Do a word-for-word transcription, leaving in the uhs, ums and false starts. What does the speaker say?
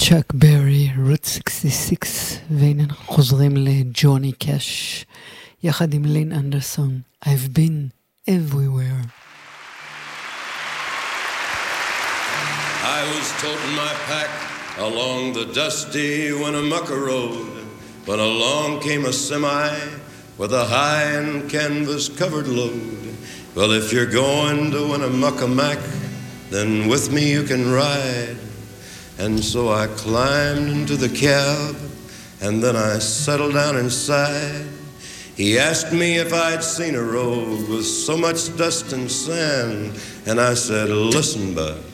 צ'אק ברי, רוט שישים ושש, והנה אנחנו חוזרים לג'וני קאש, יחד עם לין אנדרסון, I've been everywhere. I was toting my pack along the dusty Winnemucca road when along came a semi with a high and canvas covered load. Well, if you're going to Winnemucca Mac, then with me you can ride. And so I climbed into the cab, and then I settled down inside. He asked me if I'd seen a road with so much dust and sand, and I said, listen, bud,